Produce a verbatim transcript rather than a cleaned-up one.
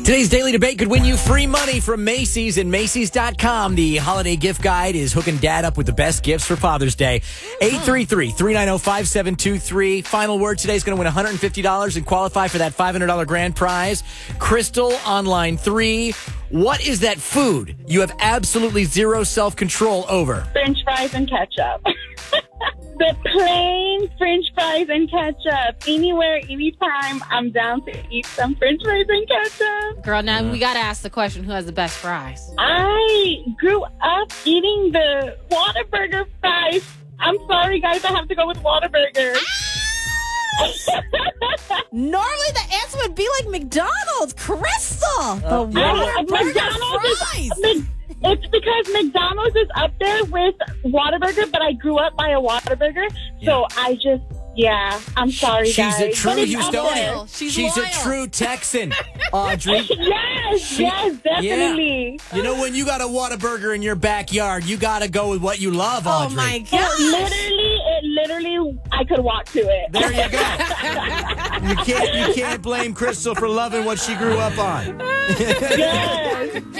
Today's Daily Debate could win you free money from Macy's and Macy's dot com. The holiday gift guide is hooking dad up with the best gifts for Father's Day. eight three three, three nine zero, five seven two three. Final word today is going to win one hundred fifty dollars and qualify for that five hundred dollars grand prize. Crystal on line three. What is that food you have absolutely zero self-control over? French fries and ketchup. The plain French fries and ketchup. Anywhere, anytime, I'm down to eat some French fries and ketchup. Girl, now we got to ask the question, who has the best fries? I grew up eating the Whataburger fries. I'm sorry, guys, I have to go with Whataburger. Normally the answer would be like McDonald's. Crystal, the Uh, I- Whataburger McDonald's fries. is, Mc- it's because McDonald's is up there with Whataburger, but I grew up by a Whataburger, so I just, yeah, I'm sorry, She's guys. a true But it's up there. Houstonian. She's She's a loyal. true Texan, Audrey. Yes, yes, definitely. You know, when you got a Whataburger in your backyard, you got to go with what you love, Oh Audrey. my It gosh. literally, it literally, I could walk to it. There you go. You can't, you can't blame Crystal for loving what she grew up on. Yes.